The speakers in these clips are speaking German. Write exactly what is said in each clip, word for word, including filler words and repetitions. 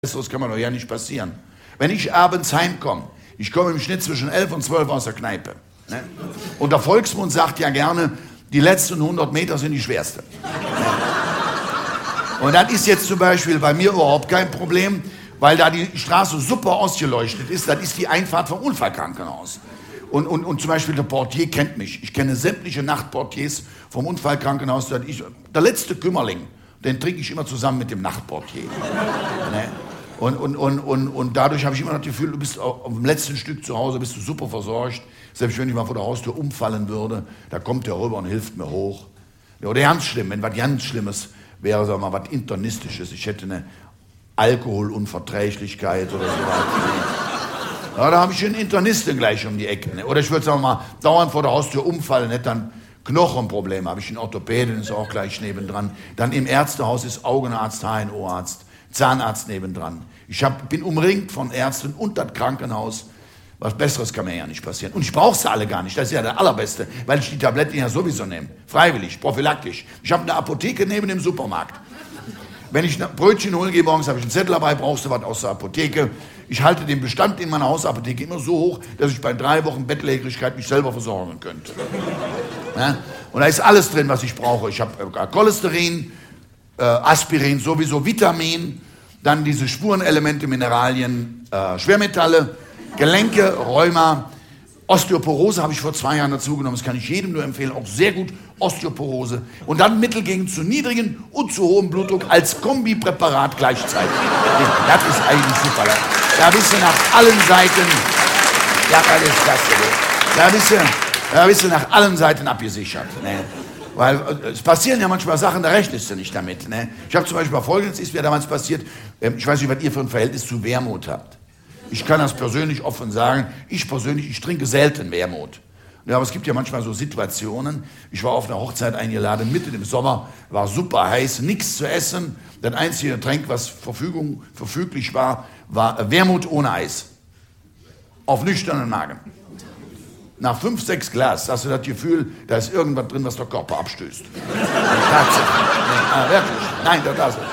Besseres kann man doch ja nicht passieren. Wenn ich abends heimkomme, ich komme im Schnitt zwischen elf und zwölf aus der Kneipe. Ne? Und der Volksmund sagt ja gerne, die letzten hundert Meter sind die schwerste. Und das ist jetzt zum Beispiel bei mir überhaupt kein Problem, weil da die Straße super ausgeleuchtet ist. Das ist die Einfahrt vom Unfallkrankenhaus. Und, und, und zum Beispiel der Portier kennt mich. Ich kenne sämtliche Nachtportiers vom Unfallkrankenhaus. Ich, der letzte Kümmerling, den trinke ich immer zusammen mit dem Nachtportier. Ne? Und, und, und, und, und dadurch habe ich immer das Gefühl, du bist auf dem letzten Stück zu Hause, bist du super versorgt. Selbst wenn ich mal vor der Haustür umfallen würde, da kommt der rüber und hilft mir hoch. Ja, oder ganz schlimm, wenn was ganz Schlimmes wäre, sagen wir mal, was Internistisches. Ich hätte eine Alkoholunverträglichkeit oder so. Ja, da habe ich einen Internisten gleich um die Ecke. Ne? Oder ich würde, sagen wir mal, dauernd vor der Haustür umfallen, hätte dann Knochenprobleme. Habe ich einen Orthopäden, ist auch gleich nebendran. Dann im Ärztehaus ist Augenarzt, H N O-Arzt. Zahnarzt nebendran. Ich hab, bin umringt von Ärzten und das Krankenhaus. Was Besseres kann mir ja nicht passieren. Und ich brauche sie alle gar nicht. Das ist ja der allerbeste, weil ich die Tabletten ja sowieso nehme. Freiwillig, prophylaktisch. Ich habe eine Apotheke neben dem Supermarkt. Wenn ich ein Brötchen holen gehe morgens, habe ich einen Zettel dabei, brauchst du was aus der Apotheke. Ich halte den Bestand in meiner Hausapotheke immer so hoch, dass ich bei drei Wochen Bettlägerigkeit mich selber versorgen könnte. Ja? Und da ist alles drin, was ich brauche. Ich habe Cholesterin, Äh, Aspirin, sowieso Vitamin, dann diese Spurenelemente, Mineralien, äh, Schwermetalle, Gelenke, Rheuma, Osteoporose habe ich vor zwei Jahren dazu genommen, das kann ich jedem nur empfehlen, auch sehr gut, Osteoporose. Und dann Mittel gegen zu niedrigen und zu hohem Blutdruck als Kombipräparat gleichzeitig. Das ist eigentlich super. Da bist du nach allen Seiten, ja, das ist klasse. Da bist du, da bist du nach allen Seiten abgesichert. Ne? Weil es passieren ja manchmal Sachen, da rechnest du nicht damit. Ne? Ich habe zum Beispiel mal Folgendes, ist mir damals passiert, ich weiß nicht, was ihr für ein Verhältnis zu Wermut habt. Ich kann das persönlich offen sagen, ich persönlich, ich trinke selten Wermut. Ja, aber es gibt ja manchmal so Situationen, ich war auf einer Hochzeit eingeladen, mitten im Sommer, war super heiß, nichts zu essen. Das einzige Getränk, was Verfügung, verfüglich war, war Wermut ohne Eis. Auf nüchternen Magen. Nach fünf, sechs Glas hast du das Gefühl, da ist irgendwas drin, was der Körper abstößt. Tatsächlich. Ah, wirklich. Nein, das ist.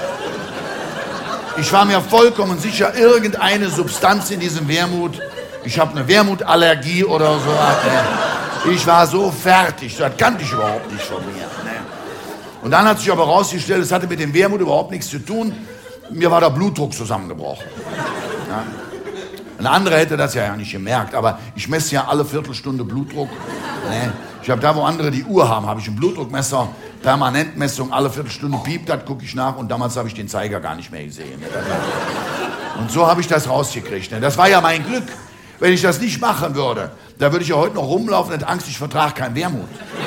Ich war mir vollkommen sicher, irgendeine Substanz in diesem Wermut, ich habe eine Wermutallergie oder so. Ich war so fertig, das kannte ich überhaupt nicht von mir. Und dann hat sich aber herausgestellt, es hatte mit dem Wermut überhaupt nichts zu tun. Mir war der Blutdruck zusammengebrochen. Ja. Ein anderer hätte das ja nicht gemerkt, aber ich messe ja alle Viertelstunde Blutdruck. Ne? Ich habe da, wo andere die Uhr haben, habe ich ein Blutdruckmesser, Permanentmessung, alle Viertelstunde piept, das gucke ich nach und damals habe ich den Zeiger gar nicht mehr gesehen. Und so habe ich das rausgekriegt. Ne? Das war ja mein Glück. Wenn ich das nicht machen würde, da würde ich ja heute noch rumlaufen und hätte Angst, ich vertrage kein Wermut.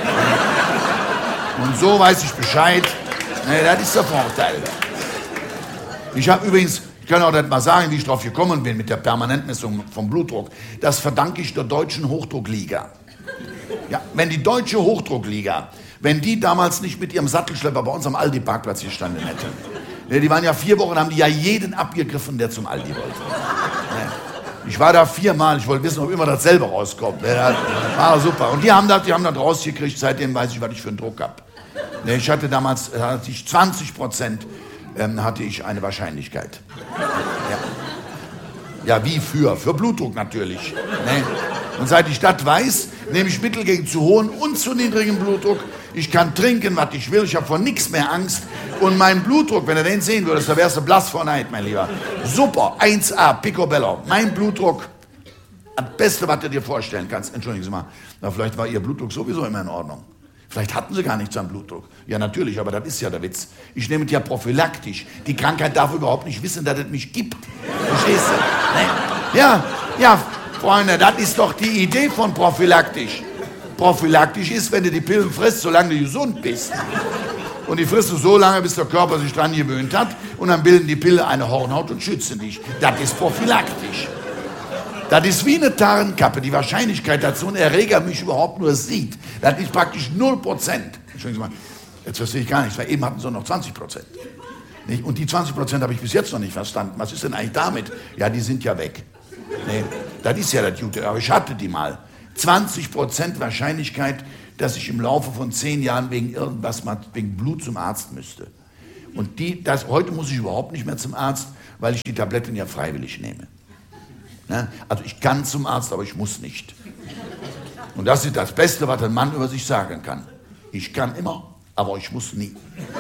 Und so weiß ich Bescheid. Ne, das ist der Vorteil. Ich habe übrigens... Ich kann auch nicht mal sagen, wie ich drauf gekommen bin mit der Permanentmessung vom Blutdruck. Das verdanke ich der deutschen Hochdruckliga. Ja, wenn die deutsche Hochdruckliga, wenn die damals nicht mit ihrem Sattelschlepper bei uns am Aldi-Parkplatz gestanden hätte. Die waren ja vier Wochen, haben die ja jeden abgegriffen, der zum Aldi wollte. Ich war da viermal, ich wollte wissen, ob immer dasselbe rauskommt. Das war super. Und die haben das, die haben das rausgekriegt, seitdem weiß ich, was ich für einen Druck habe. Ich hatte damals hatte ich zwanzig Prozent Ähm, hatte ich eine Wahrscheinlichkeit. Ja, ja wie für? Für Blutdruck natürlich. Ne? Und seit ich das weiß, nehme ich Mittel gegen zu hohen und zu niedrigen Blutdruck. Ich kann trinken, was ich will, ich habe vor nichts mehr Angst. Und mein Blutdruck, wenn du den sehen würdest, da wärst du blass vor Neid, mein Lieber. Super, eins A, Picobello. Mein Blutdruck, das Beste, was du dir vorstellen kannst. Entschuldigen Sie mal, na, vielleicht war Ihr Blutdruck sowieso immer in Ordnung. Vielleicht hatten sie gar nichts am Blutdruck. Ja, natürlich, aber das ist ja der Witz. Ich nehme es ja prophylaktisch. Die Krankheit darf überhaupt nicht wissen, dass es mich gibt. Verstehst du? Nee. Ja, ja, Freunde, das ist doch die Idee von prophylaktisch. Prophylaktisch ist, wenn du die Pillen frisst, solange du gesund bist. Und die frisst du so lange, bis der Körper sich dran gewöhnt hat. Und dann bilden die Pille eine Hornhaut und schützen dich. Das ist prophylaktisch. Das ist wie eine Tarnkappe. Die Wahrscheinlichkeit, dass so ein Erreger mich überhaupt nur sieht, das ist praktisch null Prozent. Entschuldigen Sie mal, jetzt verstehe ich gar nichts, weil eben hatten sie noch zwanzig Prozent. Und die zwanzig Prozent habe ich bis jetzt noch nicht verstanden. Was ist denn eigentlich damit? Ja, die sind ja weg. Nee, das ist ja das Gute, aber ich hatte die mal. zwanzig Prozent Wahrscheinlichkeit, dass ich im Laufe von zehn Jahren wegen irgendwas, wegen Blut zum Arzt müsste. Und die, das, heute muss ich überhaupt nicht mehr zum Arzt, weil ich die Tabletten ja freiwillig nehme. Ne? Also ich kann zum Arzt, aber ich muss nicht. Und das ist das Beste, was ein Mann über sich sagen kann. Ich kann immer, aber ich muss nie.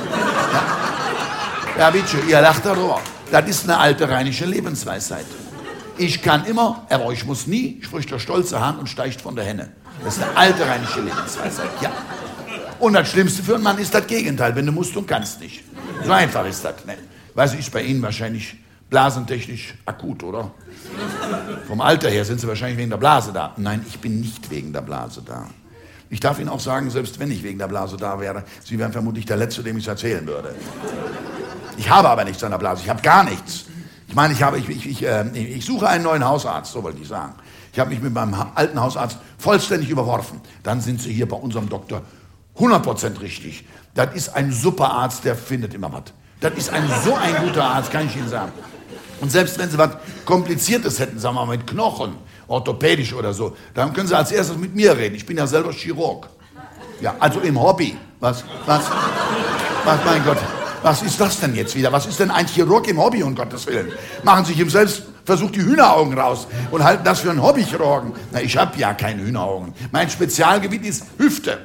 Ja, ja bitte, ihr lacht darüber. Das ist eine alte rheinische Lebensweisheit. Ich kann immer, aber ich muss nie, spricht der stolze Hahn und steigt von der Henne. Das ist eine alte rheinische Lebensweisheit, ja. Und das Schlimmste für einen Mann ist das Gegenteil, wenn du musst und kannst nicht. So einfach ist das. Ne? Weiß ich, ist bei Ihnen wahrscheinlich blasentechnisch akut, oder? Vom Alter her sind Sie wahrscheinlich wegen der Blase da. Nein, ich bin nicht wegen der Blase da. Ich darf Ihnen auch sagen, selbst wenn ich wegen der Blase da wäre, Sie wären vermutlich der Letzte, dem ich es erzählen würde. Ich habe aber nichts an der Blase, ich habe gar nichts. Ich meine, ich, habe, ich, ich, ich, äh, ich suche einen neuen Hausarzt, so wollte ich sagen. Ich habe mich mit meinem alten Hausarzt vollständig überworfen. Dann sind Sie hier bei unserem Doktor hundert Prozent richtig. Das ist ein super Arzt, der findet immer was. Das ist ein so ein guter Arzt, kann ich Ihnen sagen. Und selbst wenn Sie was Kompliziertes hätten, sagen wir mal mit Knochen, orthopädisch oder so, dann können Sie als erstes mit mir reden. Ich bin ja selber Chirurg. Ja, also im Hobby. Was, was, was, mein Gott, was ist das denn jetzt wieder? Was ist denn ein Chirurg im Hobby, um Gottes Willen? Machen sich im Selbstversuch die Hühneraugen raus und halten das für einen Hobbychirurgen. Na, ich habe ja keine Hühneraugen. Mein Spezialgebiet ist Hüfte.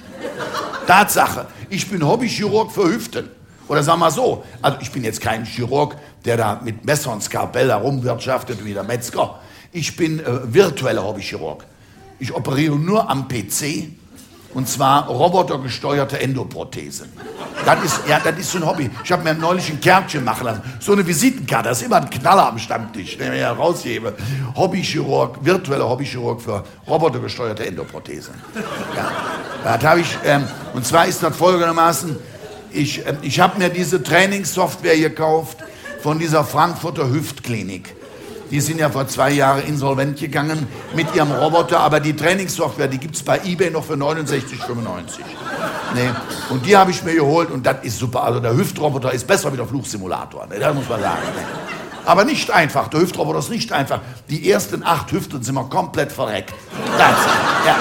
Tatsache, ich bin Hobbychirurg für Hüften. Oder sagen wir so, also ich bin jetzt kein Chirurg, der da mit Messer und Skalpell herumwirtschaftet wie der Metzger. Ich bin äh, virtueller Hobbychirurg. Ich operiere nur am P C, und zwar robotergesteuerte Endoprothesen. Das ist, ja, das ist so ein Hobby. Ich habe mir neulich ein Kärtchen machen lassen. So eine Visitenkarte, das ist immer ein Knaller am Stammtisch, den ich heraushebe. Hobbychirurg, virtueller Hobbychirurg für robotergesteuerte Endoprothesen. Ja, das habe ich, ähm, und zwar ist das folgendermaßen, ich, äh, ich habe mir diese Trainingssoftware gekauft von dieser Frankfurter Hüftklinik. Die sind ja vor zwei Jahren insolvent gegangen mit ihrem Roboter, aber die Trainingssoftware, die gibt es bei eBay noch für neunundsechzig fünfundneunzig. Nee. Und die habe ich mir geholt und das ist super. Also der Hüftroboter ist besser wie der Flugsimulator, ne? Das muss man sagen. Ne? Aber nicht einfach, der Hüftroboter ist nicht einfach. Die ersten acht Hüften sind wir komplett verreckt. Das, ja.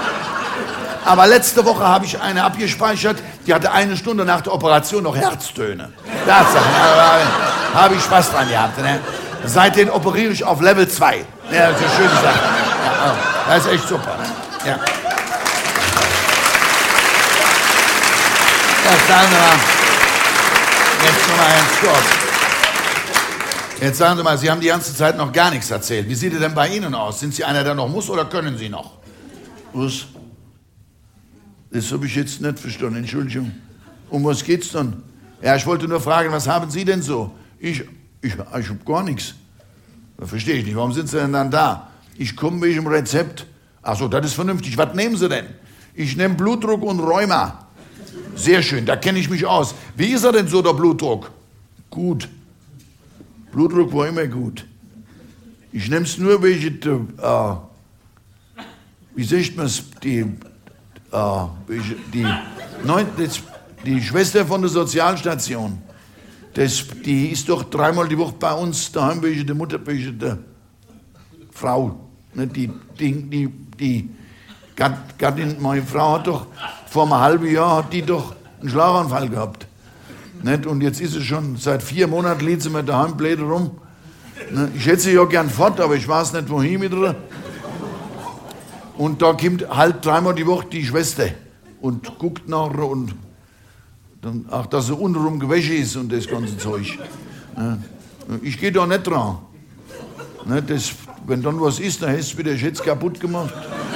Aber letzte Woche habe ich eine abgespeichert, die hatte eine Stunde nach der Operation noch Herztöne. Das ja, habe ich Spaß dran gehabt. Ne? Seitdem operiere ich auf Level zwei. Ja, das ist eine schöne Sache. Ja, das ist echt super. Ja. Jetzt sagen Sie mal, jetzt noch mal ganz kurz. Jetzt sagen Sie mal, Sie haben die ganze Zeit noch gar nichts erzählt. Wie sieht es denn bei Ihnen aus? Sind Sie einer, der noch muss, oder können Sie noch? Was? Das habe ich jetzt nicht verstanden, Entschuldigung. Um was geht's dann? Ja, ich wollte nur fragen, was haben Sie denn so? Ich, ich, ich habe gar nichts. Das verstehe ich nicht. Warum sind Sie denn dann da? Ich komme wegen dem Rezept. Ach so, das ist vernünftig. Was nehmen Sie denn? Ich nehme Blutdruck und Rheuma. Sehr schön, da kenne ich mich aus. Wie ist er denn so, der Blutdruck? Gut. Blutdruck war immer gut. Ich nehme es nur wegen der, äh, wie sagt man es, die, äh, die, neun, das, die Schwester von der Sozialstation. Das, die ist doch dreimal die Woche bei uns daheim wegen der Mutter, wegen der Frau. Die, die, die, die Gattin, meine Frau hat doch vor einem halben Jahr hat die doch einen Schlaganfall gehabt. Nicht? Und jetzt ist sie schon, seit vier Monaten liegt sie mir daheim blöd rum. Ich hätte sie ja gern fort, aber ich weiß nicht wohin mit ihr. Und da kommt halt dreimal die Woche die Schwester und guckt nach ihr und dann, ach, dass sie untenrum gewäscht ist und das ganze Zeug. Ich gehe da nicht dran. Das, wenn dann was ist, dann hast du wieder Schätz kaputt gemacht.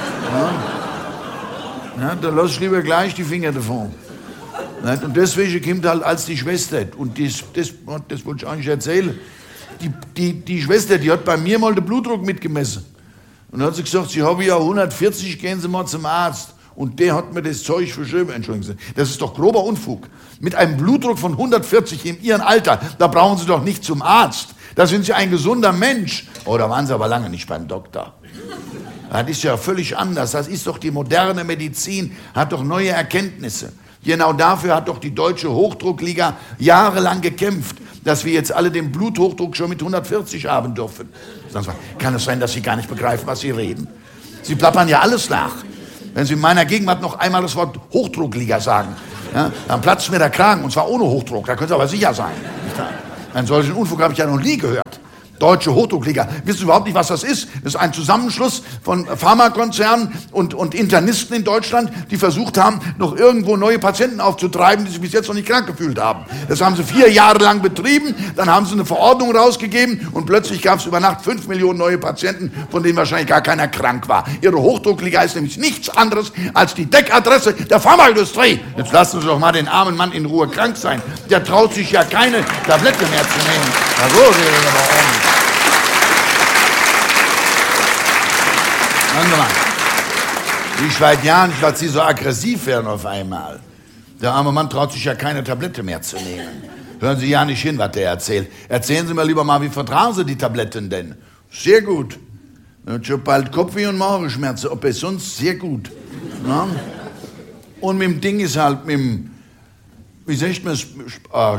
Ja. Ja, dann lass ich lieber gleich die Finger davon. Und deswegen kommt halt als die Schwester. Und das, das, das wollte ich eigentlich erzählen. Die, die, die Schwester, die hat bei mir mal den Blutdruck mitgemessen. Und dann hat sie gesagt, sie habe ja hundertvierzig, gehen Sie mal zum Arzt. Und der hat mir das Zeug verschrieben. Entschuldigen Sie, das ist doch grober Unfug. Mit einem Blutdruck von hundertvierzig in Ihrem Alter, da brauchen Sie doch nicht zum Arzt. Da sind Sie ein gesunder Mensch. Oh, da waren Sie aber lange nicht beim Doktor. Das ist ja völlig anders. Das ist doch die moderne Medizin, hat doch neue Erkenntnisse. Genau dafür hat doch die Deutsche Hochdruckliga jahrelang gekämpft, dass wir jetzt alle den Bluthochdruck schon mit hundertvierzig haben dürfen. Kann es sein, dass Sie gar nicht begreifen, was Sie reden? Sie plappern ja alles nach. Wenn Sie in meiner Gegenwart noch einmal das Wort Hochdruckliga sagen, ja, dann platzt mir der Kragen, und zwar ohne Hochdruck, da können Sie aber sicher sein. Einen solchen Unfug habe ich ja noch nie gehört. Deutsche Hochdruckliga. Wissen Sie überhaupt nicht, was das ist? Das ist ein Zusammenschluss von Pharmakonzernen und, und Internisten in Deutschland, die versucht haben, noch irgendwo neue Patienten aufzutreiben, die sich bis jetzt noch nicht krank gefühlt haben. Das haben sie vier Jahre lang betrieben, dann haben sie eine Verordnung rausgegeben und plötzlich gab es über Nacht fünf Millionen neue Patienten, von denen wahrscheinlich gar keiner krank war. Ihre Hochdruckliga ist nämlich nichts anderes als die Deckadresse der Pharmaindustrie. Jetzt lassen Sie doch mal den armen Mann in Ruhe krank sein. Der traut sich ja keine Tablette mehr zu nehmen. Na so, Sie aber ordentlich. Wie ich weiß ja nicht, dass Sie so aggressiv werden auf einmal. Der arme Mann traut sich ja keine Tablette mehr zu nehmen. Hören Sie ja nicht hin, was der erzählt. Erzählen Sie mir lieber mal, wie vertragen Sie die Tabletten denn? Sehr gut. Ich habe bald Kopfweh und Magenschmerzen, ob es sonst sehr gut. Na? Und mit dem Ding ist halt, mit dem, wie sagt man, äh,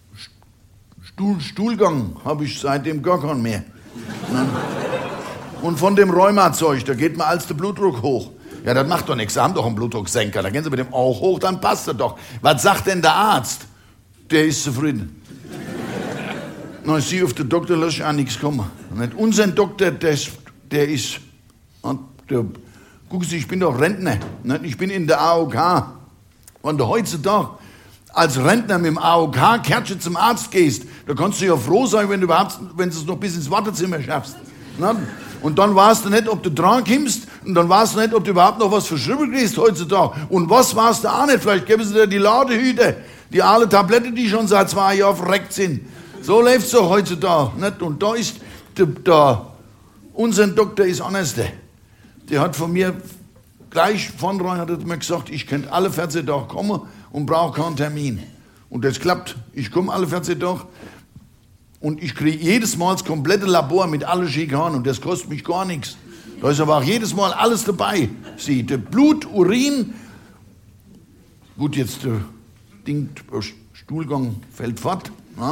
Stuhl, Stuhlgang habe ich seitdem gar keinen mehr. Na? Und von dem Rheumazeug, da geht mir als der Blutdruck hoch. Ja, das macht doch nichts, Sie haben doch einen Blutdrucksenker, da gehen Sie mit dem auch hoch, dann passt das doch. Was sagt denn der Arzt? Der ist zufrieden. Na, Sie auf den Doktor lasse ich auch nichts kommen. Nicht? Unser Doktor, der ist, der ist, der, gucken Sie, ich bin doch Rentner, nicht? Ich bin in der A O K. Und heutzutage, als Rentner mit dem A O K-Kärtchen zum Arzt gehst, da kannst du ja froh sein, wenn du überhaupt, wenn du es noch bis ins Wartezimmer schaffst. Nicht? Und dann weißt du nicht, ob du dran kommst, und dann weißt du nicht, ob du überhaupt noch was verschrieben kriegst heutzutage. Und was weißt du auch nicht, vielleicht geben sie dir die Ladehüte, die alle Tabletten, die schon seit zwei Jahren verreckt sind. So läuft es doch heutzutage. Nicht? Und da ist, der, der, unser Doktor ist anders. Der, der hat von mir gleich von rein hat er mir gesagt, ich könnte alle vierzehn Tage kommen und brauche keinen Termin. Und das klappt. Ich komme alle vierzehn Tage. Und ich kriege jedes Mal das komplette Labor mit allen Schikanen und das kostet mich gar nichts. Da ist aber auch jedes Mal alles dabei. Sie, der Blut, Urin, gut, jetzt der Ding, der Stuhlgang fällt fort. Ja,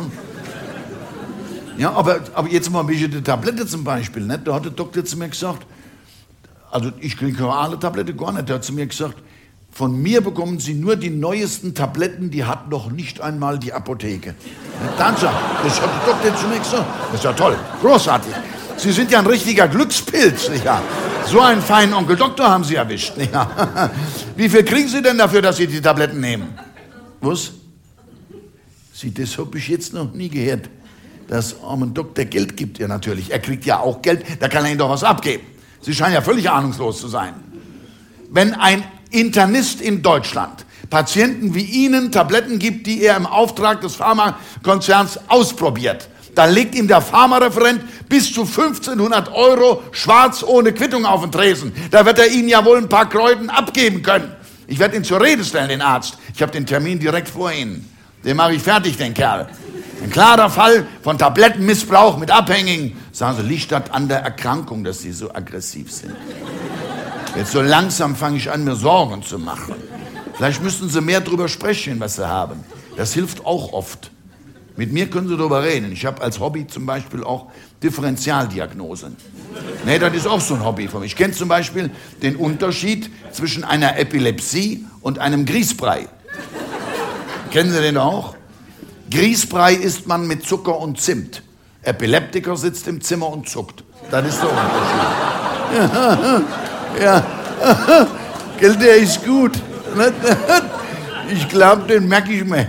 ja aber, aber jetzt mal welche die Tablette zum Beispiel. Nicht? Da hat der Doktor zu mir gesagt, also ich kriege alle Tablette gar nicht, der hat zu mir gesagt, von mir bekommen Sie nur die neuesten Tabletten, die hat noch nicht einmal die Apotheke. Dann sagt, das hat der Doktor zu mir gesagt. Das ist ja toll, großartig. Sie sind ja ein richtiger Glückspilz, nicht wahr? So einen feinen Onkel Doktor haben Sie erwischt, nicht wahr? Wie viel kriegen Sie denn dafür, dass Sie die Tabletten nehmen? Was? Sie, das habe ich jetzt noch nie gehört. Dass armen Doktor Geld gibt, ja natürlich. Er kriegt ja auch Geld, da kann er Ihnen doch was abgeben. Sie scheinen ja völlig ahnungslos zu sein. Wenn ein Internist in Deutschland Patienten wie Ihnen Tabletten gibt, die er im Auftrag des Pharmakonzerns ausprobiert, dann legt ihm der Pharmareferent bis zu fünfzehnhundert Euro schwarz ohne Quittung auf den Tresen. Da wird er Ihnen ja wohl ein paar Kräuten abgeben können. Ich werde ihn zur Rede stellen, den Arzt. Ich habe den Termin direkt vor Ihnen. Den mache ich fertig, den Kerl. Ein klarer Fall von Tablettenmissbrauch mit Abhängigen. Sagen Sie, liegt das an der Erkrankung, dass Sie so aggressiv sind? Jetzt so langsam fange ich an, mir Sorgen zu machen. Vielleicht müssten Sie mehr darüber sprechen, was Sie haben. Das hilft auch oft. Mit mir können Sie darüber reden. Ich habe als Hobby zum Beispiel auch Differentialdiagnosen. Nee, das ist auch so ein Hobby von mir. Ich kenne zum Beispiel den Unterschied zwischen einer Epilepsie und einem Grießbrei. Kennen Sie den auch? Grießbrei isst man mit Zucker und Zimt. Epileptiker sitzt im Zimmer und zuckt. Das ist der Unterschied. Ja, ja. Gell, der ist gut. Ich glaube, den merke ich mir.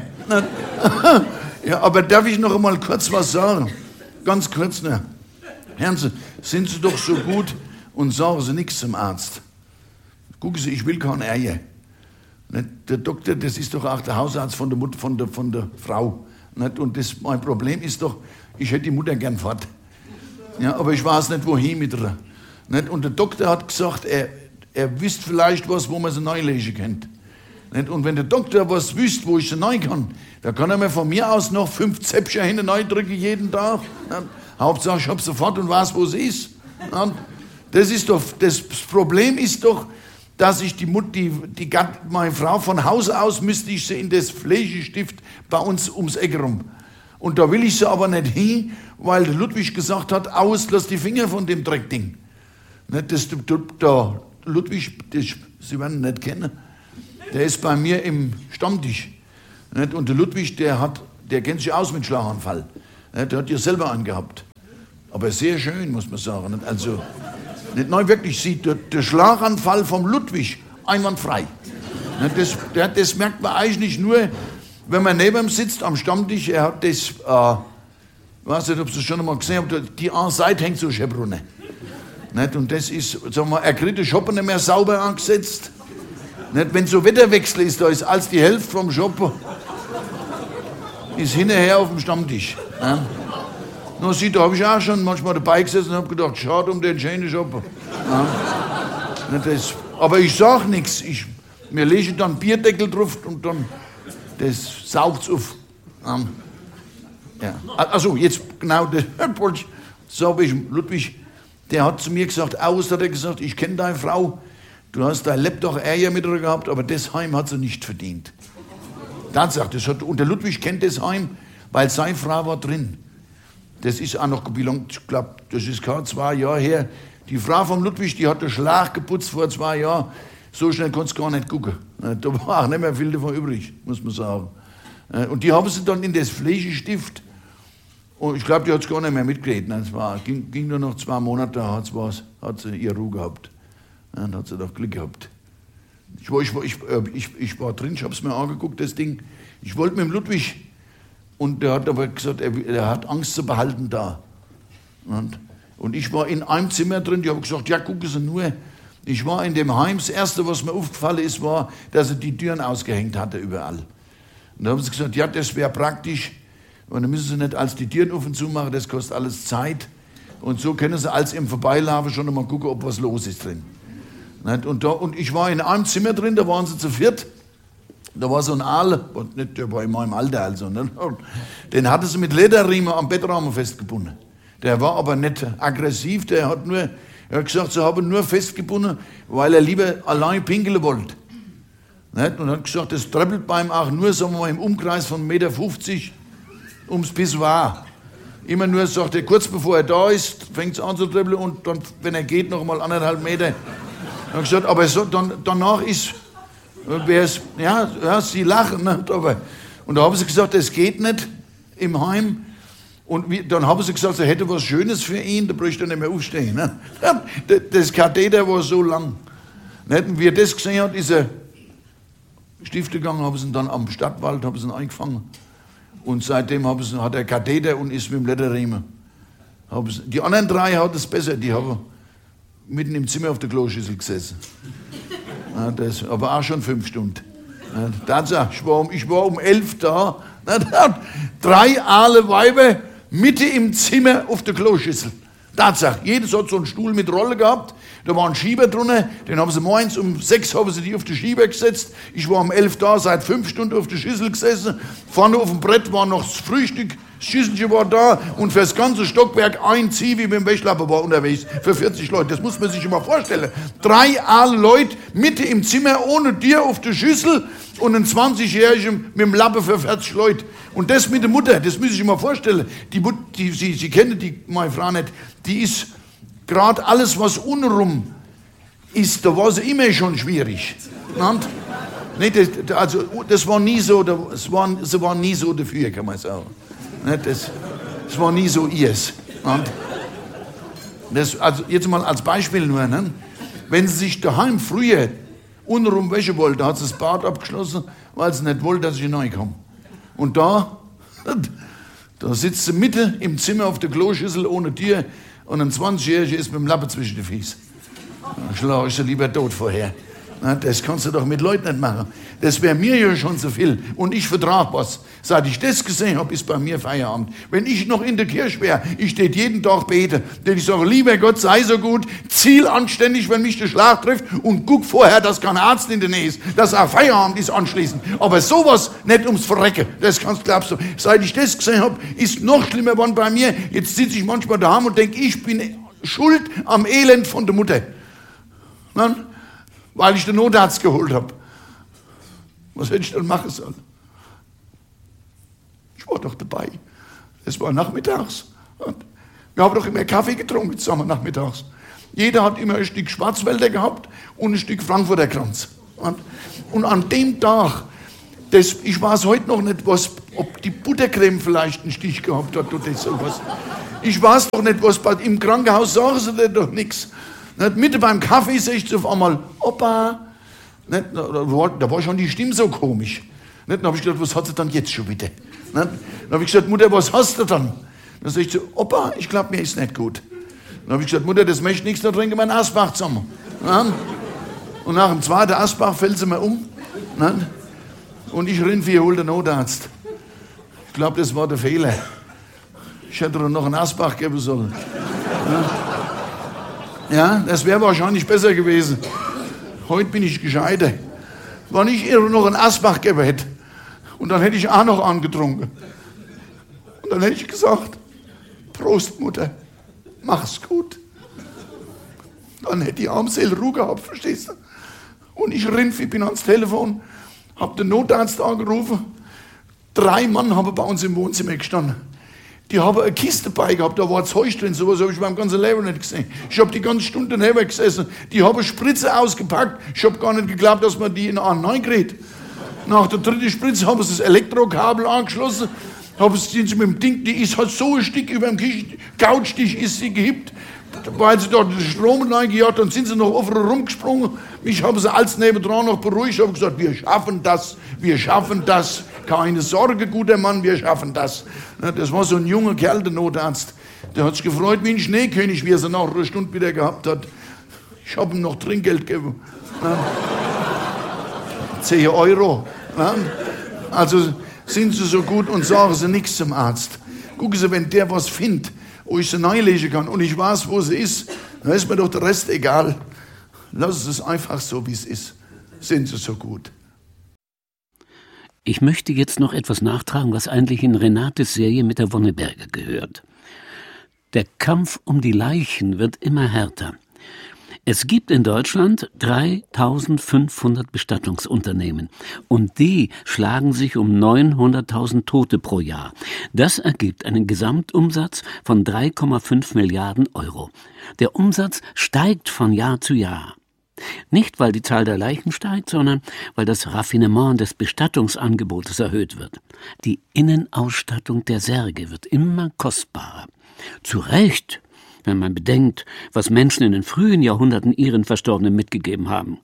Ja, aber darf ich noch einmal kurz was sagen? Ganz kurz nur. Hören Sie, sind Sie doch so gut und sagen Sie nichts zum Arzt. Gucken Sie, ich will keinen Ärger. Der Doktor, das ist doch auch der Hausarzt von der, Mutter, von der, von der Frau. Und das, mein Problem ist doch, ich hätte die Mutter gern fort. Ja, aber ich weiß nicht, wohin mit ihr. Und der Doktor hat gesagt, er, er wüsste vielleicht was, wo man sie neu lesen könnte. Und wenn der Doktor was wüsste, wo ich sie neu kann, dann kann er mir von mir aus noch fünf Zäpfchen hinten neu drücken jeden Tag. Hauptsache, ich habe sofort und weiß, wo sie ist. Das ist doch, das Problem ist doch, dass ich die Mutter, die, die, meine Frau von Haus aus müsste ich sie in das Pflegestift bei uns ums Eck rum. Und da will ich sie aber nicht hin, weil der Ludwig gesagt hat, aus, lass die Finger von dem Dreckding. Das, der Ludwig, das, Sie werden ihn nicht kennen, der ist bei mir im Stammtisch. Und der Ludwig, der, hat, der kennt sich aus mit Schlaganfall. Der hat ja selber angehabt. Aber sehr schön, muss man sagen. Also, nicht neu wirklich sieht der, der Schlaganfall vom Ludwig einwandfrei. Das, der, das merkt man eigentlich nur, wenn man neben ihm sitzt am Stammtisch. Er hat das, äh, ich weiß nicht, ob Sie es schon einmal gesehen haben, die eine Seite hängt so schön runter. Und das ist, sagen wir, er kriegt den Shoppen nicht mehr sauber angesetzt. Nicht, wenn so Wetterwechsel ist, da ist als die Hälfte vom Shoppen ist hinterher auf dem Stammtisch. Ja. Na, sieh, da habe ich auch schon manchmal dabei gesessen und habe gedacht, schade um den schönen Shoppen. Ja. Das, aber ich sage nichts. Ich, wir legen dann Bierdeckel drauf und dann das saugt es auf. Ja. Ja. Also jetzt genau, das, so habe ich Ludwig, der hat zu mir gesagt, aus hat er gesagt, ich kenne deine Frau, du hast dein Lebtag Ärger mit ihr gehabt, aber das Heim hat sie nicht verdient. Tatsache, das hat, und der Ludwig kennt das Heim, weil seine Frau war drin. Das ist auch noch, ich glaube, das ist gerade zwei Jahre her. Die Frau vom Ludwig, die hat den Schlag geputzt vor zwei Jahren. So schnell konntest du gar nicht gucken. Da war auch nicht mehr viel davon übrig, muss man sagen. Und die haben sie dann in das Pflegestift, und ich glaube, die hat es gar nicht mehr mitgeredet. Es war, ging, ging nur noch zwei Monate, da hat's was, hat sie ihre Ruhe gehabt. Dann hat sie doch Glück gehabt. Ich war, ich war, ich, ich, ich war drin, ich habe es mir angeguckt, das Ding. Ich wollte mit dem Ludwig, und der hat aber gesagt, er, er hat Angst zu behalten da. Und, und ich war in einem Zimmer drin, die haben gesagt, ja, gucken Sie nur. Ich war in dem Heim, das Erste, was mir aufgefallen ist, war, dass er die Türen ausgehängt hatte überall. Und da haben sie gesagt, ja, das wäre praktisch, und dann müssen Sie nicht als die Türen auf und zu machen, das kostet alles Zeit. Und so können Sie als im Vorbeilaufen schon einmal gucken, ob was los ist drin. Und, da, und ich war in einem Zimmer drin, da waren sie zu viert. Da war so ein Aal, nicht, der war in meinem Alter also. Ne? Den hatte sie mit Lederriemen am Bettrahmen festgebunden. Der war aber nicht aggressiv, der hat nur, er hat gesagt, sie haben nur festgebunden, weil er lieber allein pinkeln wollte. Und hat gesagt, das treppelt bei ihm auch nur, sagen wir mal, im Umkreis von eins Komma fünfzig Meter ums Pissoir. Immer nur, sagt er, kurz bevor er da ist, fängt es an zu treppeln und dann, wenn er geht, noch mal anderthalb Meter. Er hat gesagt, aber so, dann, danach ist, ja, ja, sie lachen. Ne? Aber, und da haben sie gesagt, das geht nicht im Heim. Und wie, dann haben sie gesagt, er hätte was Schönes für ihn, da bräuchte er nicht mehr aufstehen. Ne? Das Katheter war so lang. Und wie er das gesehen hat, ist er Stifte gegangen, haben sie ihn dann am Stadtwald haben sie ihn eingefangen. Und seitdem haben sie, hat er Katheter und ist mit dem Lederriemen. Die anderen drei hatten es besser, die haben mitten im Zimmer auf der Kloschüssel gesessen. Ja, das, aber auch schon fünf Stunden. Ja, Tatsache, ich war um, ich war um elf da. Ja, drei aale Weiber mitten im Zimmer auf der Kloschüssel. Tatsache, jedes hat so einen Stuhl mit Rolle gehabt. Da war ein Schieber drunter, den haben sie morgens um sechs haben sie die auf den Schieber gesetzt. Ich war um elf da, seit fünf Stunden auf der Schüssel gesessen. Vorne auf dem Brett war noch das Frühstück, das Schüsselchen war da und für das ganze Stockwerk ein Zivi mit dem Wäschlappen war unterwegs für vierzig Leute. Das muss man sich mal vorstellen. Drei aale Leute mitten im Zimmer ohne Tier auf der Schüssel und ein zwanzigjährigen mit dem Lappen für vierzig Leute. Und das mit der Mutter, das muss ich mal vorstellen. Die, die, Sie, Sie kennen die, meine Frau nicht, die ist gerade alles, was unrum ist, da war sie immer schon schwierig. Nee, das, also, das war nie so, das war, sie war nie so dafür, kann man sagen. Das, das war nie so ihrs. Das, also jetzt mal als Beispiel nur, ne? Wenn sie sich daheim früher untenrum wäschen wollte, hat sie das Bad abgeschlossen, weil sie nicht wollte, dass ich hineinkomme. Und da, da sitzt sie mitten im Zimmer auf der Kloschüssel ohne Tür und ein zwanzigjähriger ist mit dem Lappen zwischen den Füßen. Dann schlage ich sie lieber tot vorher. Das kannst du doch mit Leuten nicht machen. Das wäre mir ja schon zu viel. Und ich vertrage was. Seit ich das gesehen habe, ist bei mir Feierabend. Wenn ich noch in der Kirche wäre, ich tät jeden Tag beten, denn ich sage, lieber Gott, sei so gut, ziel anständig, wenn mich der Schlag trifft und guck vorher, dass kein Arzt in der Nähe ist, dass auch Feierabend ist anschließend. Aber sowas nicht ums Verrecken, das kannst glaubst du. Seit ich das gesehen habe, ist noch schlimmer geworden bei mir. Jetzt sitze ich manchmal daheim und denke, ich bin schuld am Elend von der Mutter. Nein? Weil ich den Notarzt geholt habe. Was hätte ich dann machen sollen? Ich war doch dabei. Es war nachmittags. Wir haben doch immer Kaffee getrunken zusammen nachmittags. Jeder hat immer ein Stück Schwarzwälder gehabt und ein Stück Frankfurter Kranz. Und an dem Tag, das, ich weiß heute noch nicht, was ob die Buttercreme vielleicht einen Stich gehabt hat oder sowas. Ich weiß doch nicht, was bei, im Krankenhaus sagen sie dir doch nichts. Mitte beim Kaffee sehe ich auf einmal, Opa. Nicht? Da, war, da war schon die Stimme so komisch. Nicht? Dann habe ich gedacht, was hat sie dann jetzt schon wieder? Nicht? Dann habe ich gesagt, Mutter, was hast du dann? Dann sage ich so, Opa, ich glaube, mir ist nicht gut. Dann habe ich gesagt, Mutter, das möchte ich nichts, dann trinke ich meinen Asbach zusammen. Nicht? Und nach dem zweiten Asbach fällt sie mir um. Nicht? Und ich renn für, hol den Notarzt. Ich glaube, das war der Fehler. Ich hätte doch noch einen Asbach geben sollen. Ja, ja, das wäre wahrscheinlich besser gewesen. Heute bin ich gescheiter. Wenn ich ihr noch einen Asbach gegeben hätte, und dann hätte ich auch noch angetrunken. Und dann hätte ich gesagt, Prost, Mutter, mach's gut. Dann hätte die Armseele Ruhe gehabt, verstehst du? Und ich renn, ich bin ans Telefon, hab den Notarzt angerufen. Drei Mann haben bei uns im Wohnzimmer gestanden. Die haben eine Kiste dabei gehabt, da war Zeug drin, sowas habe ich beim ganzen Leben nicht gesehen. Ich habe die ganze Stunde daneben gesessen, die haben Spritze ausgepackt, ich habe gar nicht geglaubt, dass man die in einen reinkriegt. Nach der dritten Spritze haben sie das Elektrokabel angeschlossen, haben sie mit dem Ding, die ist halt so ein Stück über dem Couchtisch ist sie gehippt, weil sie dort den Strom reingejagt, dann sind sie noch offen rumgesprungen. Mich haben sie als nebendran noch beruhigt, haben gesagt, wir schaffen das, wir schaffen das. Keine Sorge, guter Mann, wir schaffen das. Das war so ein junger Kerl, der Notarzt. Der hat sich gefreut wie ein Schneekönig, wie er sie nach einer Stunde wieder gehabt hat. Ich habe ihm noch Trinkgeld gegeben. zehn Euro. Also sind Sie so gut und sagen Sie nichts zum Arzt. Gucken Sie, wenn der was findet, wo ich sie reinlegen kann und ich weiß, wo sie ist, dann ist mir doch der Rest egal. Lassen Sie es einfach so, wie es ist. Sind Sie so gut. Ich möchte jetzt noch etwas nachtragen, was eigentlich in Renates Serie mit der Wonneberger gehört. Der Kampf um die Leichen wird immer härter. Es gibt in Deutschland dreitausendfünfhundert Bestattungsunternehmen und die schlagen sich um neunhunderttausend Tote pro Jahr. Das ergibt einen Gesamtumsatz von drei Komma fünf Milliarden Euro. Der Umsatz steigt von Jahr zu Jahr. Nicht, weil die Zahl der Leichen steigt, sondern weil das Raffinement des Bestattungsangebotes erhöht wird. Die Innenausstattung der Särge wird immer kostbarer. Zu Recht, wenn man bedenkt, was Menschen in den frühen Jahrhunderten ihren Verstorbenen mitgegeben haben.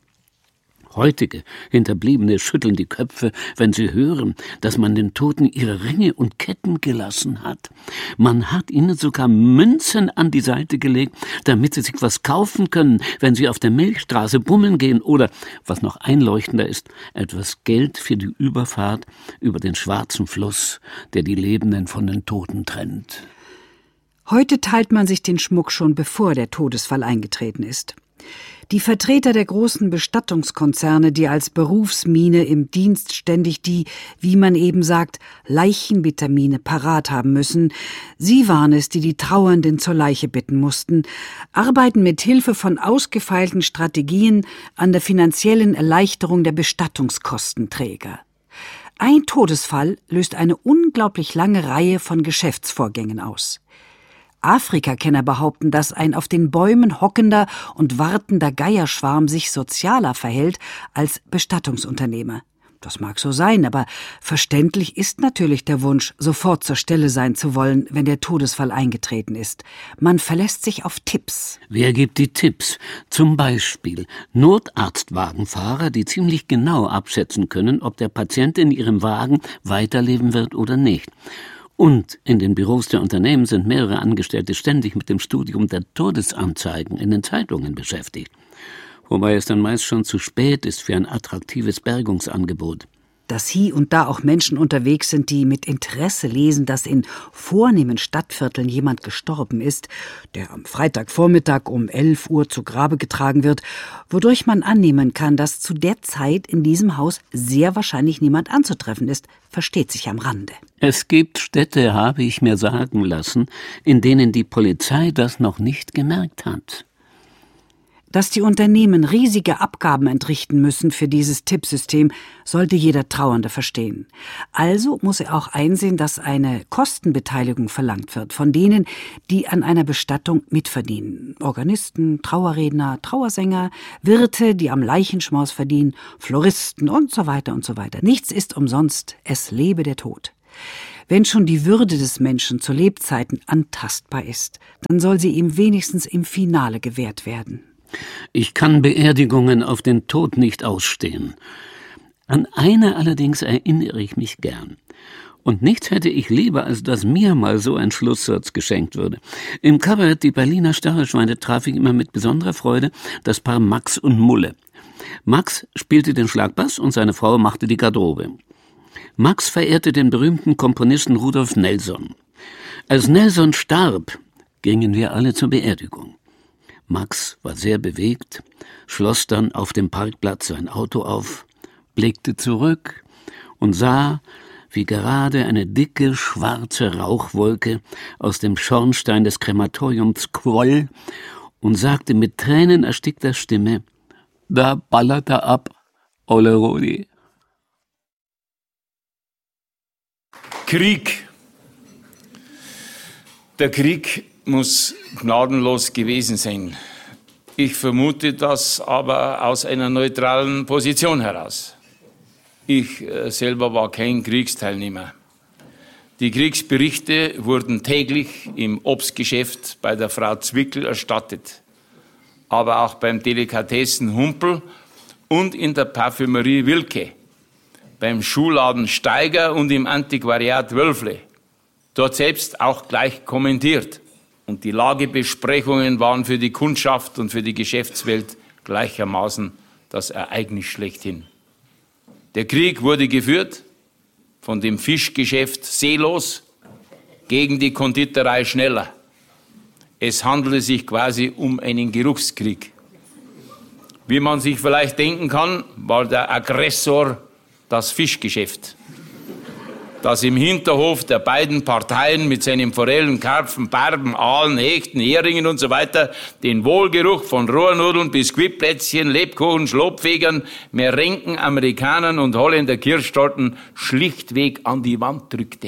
Heutige Hinterbliebene schütteln die Köpfe, wenn sie hören, dass man den Toten ihre Ringe und Ketten gelassen hat. Man hat ihnen sogar Münzen an die Seite gelegt, damit sie sich was kaufen können, wenn sie auf der Milchstraße bummeln gehen oder, was noch einleuchtender ist, etwas Geld für die Überfahrt über den schwarzen Fluss, der die Lebenden von den Toten trennt. Heute teilt man sich den Schmuck schon, bevor der Todesfall eingetreten ist. Die Vertreter der großen Bestattungskonzerne, die als Berufsmine im Dienst ständig die, wie man eben sagt, Leichenvitamine parat haben müssen, sie waren es, die die Trauernden zur Leiche bitten mussten, arbeiten mit Hilfe von ausgefeilten Strategien an der finanziellen Erleichterung der Bestattungskostenträger. Ein Todesfall löst eine unglaublich lange Reihe von Geschäftsvorgängen aus. Afrikakenner behaupten, dass ein auf den Bäumen hockender und wartender Geierschwarm sich sozialer verhält als Bestattungsunternehmer. Das mag so sein, aber verständlich ist natürlich der Wunsch, sofort zur Stelle sein zu wollen, wenn der Todesfall eingetreten ist. Man verlässt sich auf Tipps. Wer gibt die Tipps? Zum Beispiel Notarztwagenfahrer, die ziemlich genau abschätzen können, ob der Patient in ihrem Wagen weiterleben wird oder nicht. Und in den Büros der Unternehmen sind mehrere Angestellte ständig mit dem Studium der Todesanzeigen in den Zeitungen beschäftigt. Wobei es dann meist schon zu spät ist für ein attraktives Bergungsangebot. Dass hier und da auch Menschen unterwegs sind, die mit Interesse lesen, dass in vornehmen Stadtvierteln jemand gestorben ist, der am Freitagvormittag um elf Uhr zu Grabe getragen wird, wodurch man annehmen kann, dass zu der Zeit in diesem Haus sehr wahrscheinlich niemand anzutreffen ist, versteht sich am Rande. Es gibt Städte, habe ich mir sagen lassen, in denen die Polizei das noch nicht gemerkt hat. Dass die Unternehmen riesige Abgaben entrichten müssen für dieses Tippsystem, sollte jeder Trauernde verstehen. Also muss er auch einsehen, dass eine Kostenbeteiligung verlangt wird von denen, die an einer Bestattung mitverdienen. Organisten, Trauerredner, Trauersänger, Wirte, die am Leichenschmaus verdienen, Floristen und so weiter und so weiter. Nichts ist umsonst, es lebe der Tod. Wenn schon die Würde des Menschen zu Lebzeiten antastbar ist, dann soll sie ihm wenigstens im Finale gewährt werden. Ich kann Beerdigungen auf den Tod nicht ausstehen. An eine allerdings erinnere ich mich gern. Und nichts hätte ich lieber, als dass mir mal so ein Schlusssatz geschenkt würde. Im Kabarett Die Berliner Stachelschweine traf ich immer mit besonderer Freude das Paar Max und Mulle. Max spielte den Schlagbass und seine Frau machte die Garderobe. Max verehrte den berühmten Komponisten Rudolf Nelson. Als Nelson starb, gingen wir alle zur Beerdigung. Max war sehr bewegt, schloss dann auf dem Parkplatz sein Auto auf, blickte zurück und sah, wie gerade eine dicke, schwarze Rauchwolke aus dem Schornstein des Krematoriums quoll und sagte mit tränenerstickter Stimme: »Da ballert er ab, Olle Rudi.« Krieg. Der Krieg muss gnadenlos gewesen sein. Ich vermute das aber aus einer neutralen Position heraus. Ich äh, selber war kein Kriegsteilnehmer. Die Kriegsberichte wurden täglich im Obstgeschäft bei der Frau Zwickel erstattet, aber auch beim Delikatessen Humpel und in der Parfümerie Wilke, beim Schuhladen Steiger und im Antiquariat Wölfle. Dort selbst auch gleich kommentiert. Und die Lagebesprechungen waren für die Kundschaft und für die Geschäftswelt gleichermaßen das Ereignis schlechthin. Der Krieg wurde geführt von dem Fischgeschäft Seelos gegen die Konditorei Schneller. Es handelte sich quasi um einen Geruchskrieg. Wie man sich vielleicht denken kann, war der Aggressor das Fischgeschäft, das im Hinterhof der beiden Parteien mit seinen Forellen, Karpfen, Barben, Aalen, Hechten, Heringen und so weiter den Wohlgeruch von Rohrnudeln, Biskuitplätzchen, Lebkuchen, Schlopfegern, Merenken, Amerikanern und Holländer Kirschtorten schlichtweg an die Wand drückte.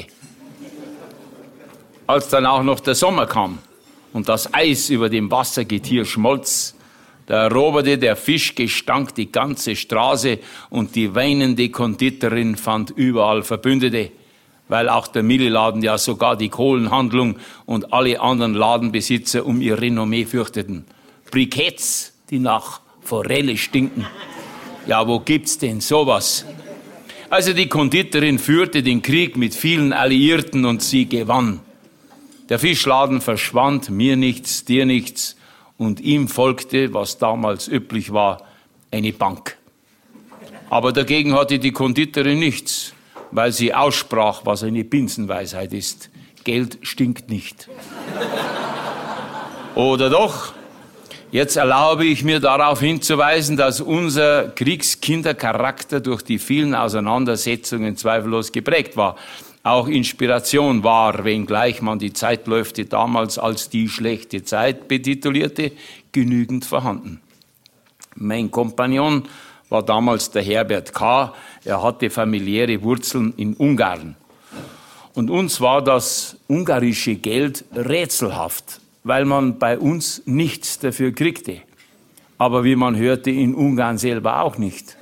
Als dann auch noch der Sommer kam und das Eis über dem Wassergetier schmolz, da eroberte der Fischgestank die ganze Straße und die weinende Konditorin fand überall Verbündete, weil auch der Milliladen, ja sogar die Kohlenhandlung und alle anderen Ladenbesitzer um ihr Renommee fürchteten. Briketts, die nach Forelle stinken. Ja, wo gibt's denn sowas? Also die Konditorin führte den Krieg mit vielen Alliierten und sie gewann. Der Fischladen verschwand, mir nichts, dir nichts. Und ihm folgte, was damals üblich war, eine Bank. Aber dagegen hatte die Konditorin nichts, weil sie aussprach, was eine Binsenweisheit ist. Geld stinkt nicht. Oder doch? Jetzt erlaube ich mir darauf hinzuweisen, dass unser Kriegskindercharakter durch die vielen Auseinandersetzungen zweifellos geprägt war. Auch Inspiration war, wenngleich man die Zeitläufte damals als die schlechte Zeit betitulierte, genügend vorhanden. Mein Kompagnon war damals der Herbert K. Er hatte familiäre Wurzeln in Ungarn. Und uns war das ungarische Geld rätselhaft, weil man bei uns nichts dafür kriegte. Aber wie man hörte, in Ungarn selber auch nicht.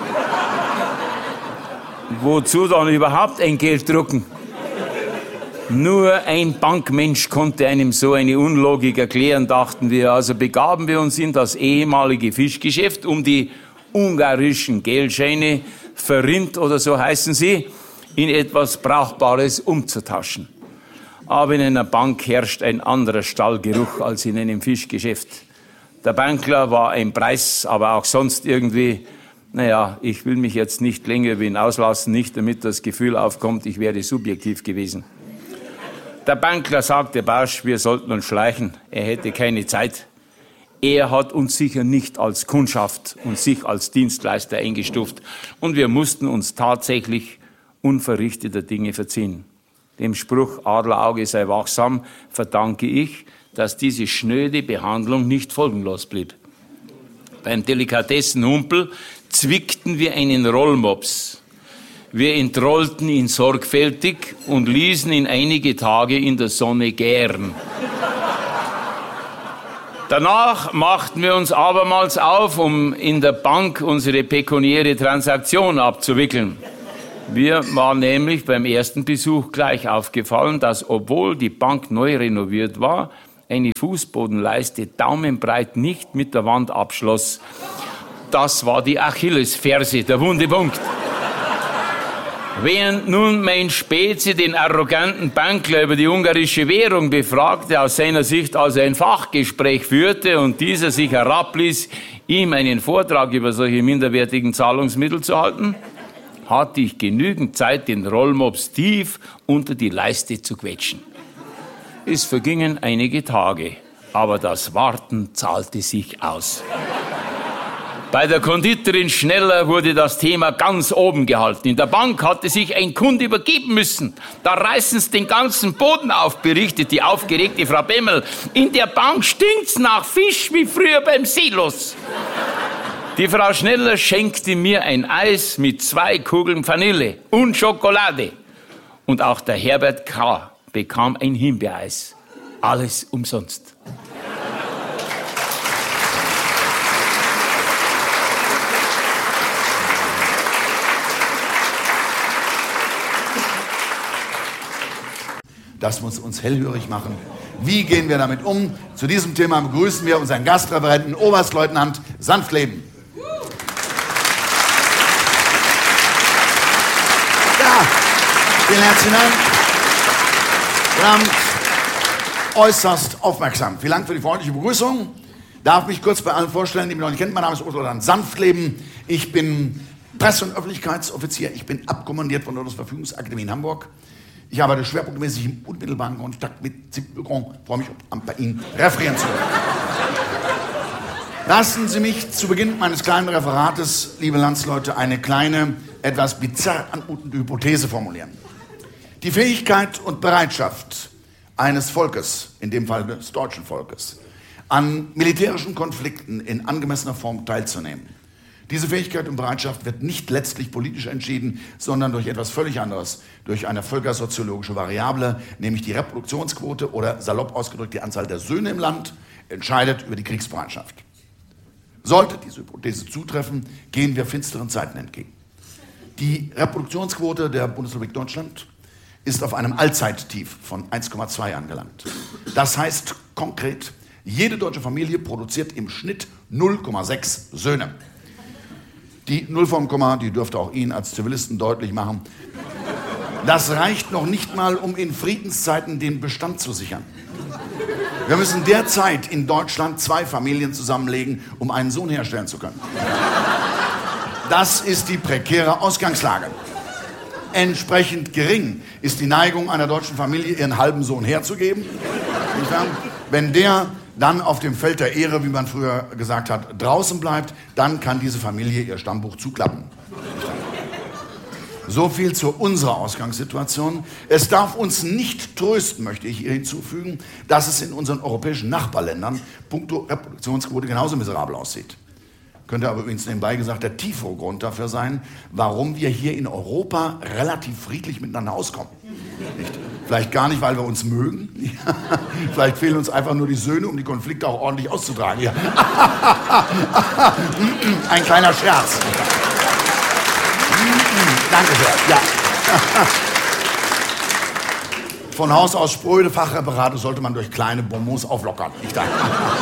Wozu dann überhaupt ein Geld drucken? Nur ein Bankmensch konnte einem so eine Unlogik erklären, dachten wir. Also begaben wir uns in das ehemalige Fischgeschäft, um die ungarischen Geldscheine, verrinnt oder so heißen sie, in etwas Brauchbares umzutauschen. Aber in einer Bank herrscht ein anderer Stallgeruch als in einem Fischgeschäft. Der Bankler war ein Preis, aber auch sonst irgendwie... Naja, ich will mich jetzt nicht länger über ihn auslassen, nicht damit das Gefühl aufkommt, ich wäre subjektiv gewesen. Der Bankler sagte barsch, wir sollten uns schleichen, er hätte keine Zeit. Er hat uns sicher nicht als Kundschaft und sich als Dienstleister eingestuft und wir mussten uns tatsächlich unverrichteter Dinge verziehen. Dem Spruch Adlerauge sei wachsam verdanke ich, dass diese schnöde Behandlung nicht folgenlos blieb. Beim Delikatessen Humpel zwickten wir einen Rollmops. Wir entrollten ihn sorgfältig und ließen ihn einige Tage in der Sonne gären. Danach machten wir uns abermals auf, um in der Bank unsere pekuniäre Transaktion abzuwickeln. Mir war nämlich beim ersten Besuch gleich aufgefallen, dass, obwohl die Bank neu renoviert war, eine Fußbodenleiste daumenbreit nicht mit der Wand abschloss. Das war die Achillesferse, der wunde Punkt. Während nun mein Spezi den arroganten Bankler über die ungarische Währung befragte, aus seiner Sicht also ein Fachgespräch führte und dieser sich herabließ, ihm einen Vortrag über solche minderwertigen Zahlungsmittel zu halten, hatte ich genügend Zeit, den Rollmops tief unter die Leiste zu quetschen. Es vergingen einige Tage, aber das Warten zahlte sich aus. Bei der Konditorin Schneller wurde das Thema ganz oben gehalten. In der Bank hatte sich ein Kunde übergeben müssen. Da reißen sie den ganzen Boden auf, berichtet die aufgeregte Frau Bemmel. In der Bank stinkt's nach Fisch wie früher beim Silos. Die Frau Schneller schenkte mir ein Eis mit zwei Kugeln Vanille und Schokolade. Und auch der Herbert K. bekam ein Himbeereis. Alles umsonst. Das muss uns hellhörig machen. Wie gehen wir damit um? Zu diesem Thema begrüßen wir unseren Gastreferenten Oberstleutnant Sanftleben. Ja, vielen herzlichen Dank. Sie haben äußerst aufmerksam. Vielen Dank für die freundliche Begrüßung. Darf mich kurz bei allen vorstellen, die mich noch nicht kennen. Mein Name ist Oberstleutnant Sanftleben. Ich bin Presse- und Öffentlichkeitsoffizier. Ich bin abkommandiert von der Bundesverfügungsakademie in Hamburg. Ich arbeite schwerpunktmäßig im unmittelbaren Kontakt mit Zivilbürgern. Freue mich, bei Ihnen referieren zu können. Lassen Sie mich zu Beginn meines kleinen Referates, liebe Landsleute, eine kleine, etwas bizarr anmutende Hypothese formulieren. Die Fähigkeit und Bereitschaft eines Volkes, in dem Fall des deutschen Volkes, an militärischen Konflikten in angemessener Form teilzunehmen. Diese Fähigkeit und Bereitschaft wird nicht letztlich politisch entschieden, sondern durch etwas völlig anderes, durch eine völkersoziologische Variable, nämlich die Reproduktionsquote oder salopp ausgedrückt die Anzahl der Söhne im Land, entscheidet über die Kriegsbereitschaft. Sollte diese Hypothese zutreffen, gehen wir finsteren Zeiten entgegen. Die Reproduktionsquote der Bundesrepublik Deutschland ist auf einem Allzeittief von eins Komma zwei angelangt. Das heißt konkret, jede deutsche Familie produziert im Schnitt null Komma sechs Söhne. Die Null vom Komma, die dürfte auch Ihnen als Zivilisten deutlich machen. Das reicht noch nicht mal, um in Friedenszeiten den Bestand zu sichern. Wir müssen derzeit in Deutschland zwei Familien zusammenlegen, um einen Sohn herstellen zu können. Das ist die prekäre Ausgangslage. Entsprechend gering ist die Neigung einer deutschen Familie, ihren halben Sohn herzugeben. Wenn der dann auf dem Feld der Ehre, wie man früher gesagt hat, draußen bleibt, dann kann diese Familie ihr Stammbuch zuklappen. So viel zu unserer Ausgangssituation. Es darf uns nicht trösten, möchte ich hier hinzufügen, dass es in unseren europäischen Nachbarländern puncto Reproduktionsquote genauso miserabel aussieht. Könnte aber übrigens nebenbei gesagt der tiefere Grund dafür sein, warum wir hier in Europa relativ friedlich miteinander auskommen. Nicht? Vielleicht gar nicht, weil wir uns mögen. Vielleicht fehlen uns einfach nur die Söhne, um die Konflikte auch ordentlich auszutragen. Ja. Ein kleiner Scherz. Danke sehr. Ja. Von Haus aus spröde Fachreferate sollte man durch kleine Bonbons auflockern. Ich danke.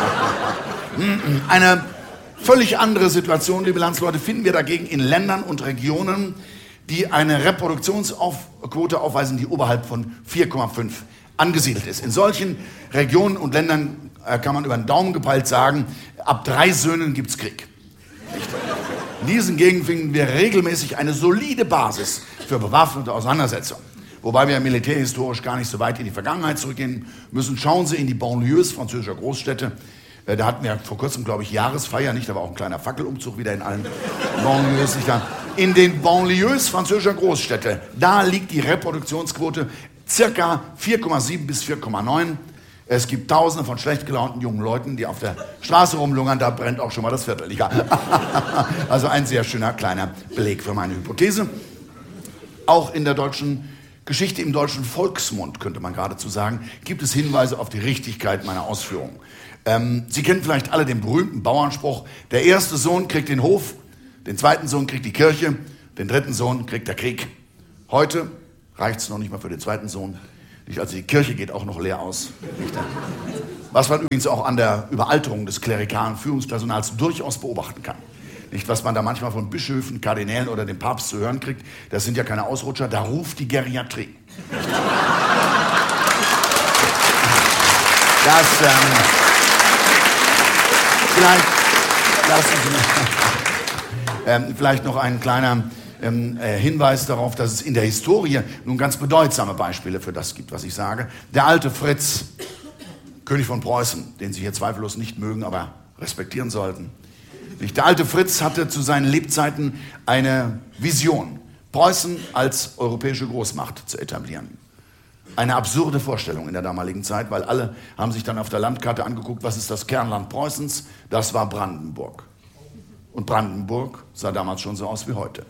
Eine völlig andere Situation, liebe Landsleute, finden wir dagegen in Ländern und Regionen, die eine Reproduktionsquote aufweisen, die oberhalb von vier Komma fünf angesiedelt ist. In solchen Regionen und Ländern äh, kann man über den Daumen gepeilt sagen, ab drei Söhnen gibt's Krieg. In diesen Gegenden finden wir regelmäßig eine solide Basis für bewaffnete Auseinandersetzungen. Wobei wir militärhistorisch gar nicht so weit in die Vergangenheit zurückgehen müssen. Schauen Sie in die Banlieues französischer Großstädte. Da hatten wir vor kurzem, glaube ich, Jahresfeier, nicht? Da war auch ein kleiner Fackelumzug wieder in allen Banlieues. Nicht? In den Banlieues französischer Großstädte, da liegt die Reproduktionsquote circa vier Komma sieben bis vier Komma neun. Es gibt Tausende von schlecht gelaunten jungen Leuten, die auf der Straße rumlungern, da brennt auch schon mal das Viertel. Also ein sehr schöner kleiner Beleg für meine Hypothese. Auch in der deutschen Geschichte, im deutschen Volksmund, könnte man geradezu sagen, gibt es Hinweise auf die Richtigkeit meiner Ausführungen. Ähm, Sie kennen vielleicht alle den berühmten Bauernspruch, der erste Sohn kriegt den Hof, den zweiten Sohn kriegt die Kirche, den dritten Sohn kriegt der Krieg. Heute reicht es noch nicht mal für den zweiten Sohn. Also die Kirche geht auch noch leer aus. Was man übrigens auch an der Überalterung des klerikalen Führungspersonals durchaus beobachten kann. Nicht, was man da manchmal von Bischöfen, Kardinälen oder dem Papst zu hören kriegt, das sind ja keine Ausrutscher, da ruft die Geriatrie. Das, ähm, vielleicht, lassen Sie mich, ähm, vielleicht noch ein kleiner ähm, äh, Hinweis darauf, dass es in der Historie nun ganz bedeutsame Beispiele für das gibt, was ich sage. Der alte Fritz, König von Preußen, den Sie hier zweifellos nicht mögen, aber respektieren sollten. Der alte Fritz hatte zu seinen Lebzeiten eine Vision, Preußen als europäische Großmacht zu etablieren. Eine absurde Vorstellung in der damaligen Zeit, weil alle haben sich dann auf der Landkarte angeguckt, was ist das Kernland Preußens? Das war Brandenburg. Und Brandenburg sah damals schon so aus wie heute.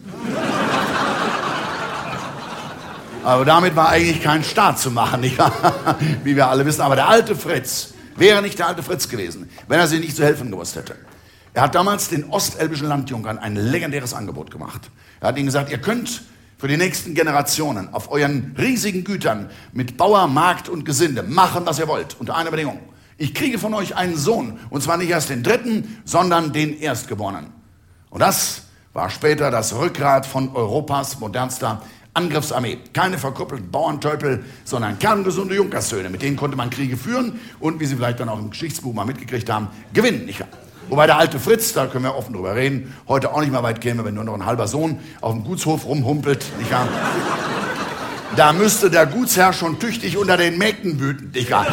Aber damit war eigentlich kein Staat zu machen, nicht wahr? Wie wir alle wissen. Aber der alte Fritz wäre nicht der alte Fritz gewesen, wenn er sich nicht zu helfen gewusst hätte. Er hat damals den ostelbischen Landjunkern ein legendäres Angebot gemacht. Er hat ihnen gesagt, ihr könnt für die nächsten Generationen auf euren riesigen Gütern mit Bauer, Markt und Gesinde machen, was ihr wollt, unter einer Bedingung. Ich kriege von euch einen Sohn, und zwar nicht erst den dritten, sondern den Erstgeborenen. Und das war später das Rückgrat von Europas modernster Angriffsarmee. Keine verkrüppelten Bauerntölpel, sondern kerngesunde Junkerssöhne. Mit denen konnte man Kriege führen und, wie Sie vielleicht dann auch im Geschichtsbuch mal mitgekriegt haben, gewinnen. Nicht wahr? Wobei der alte Fritz, da können wir offen drüber reden, heute auch nicht mehr weit käme, wenn nur noch ein halber Sohn auf dem Gutshof rumhumpelt. Nicht wahr? Da müsste der Gutsherr schon tüchtig unter den Mägden wüten. Nicht wahr?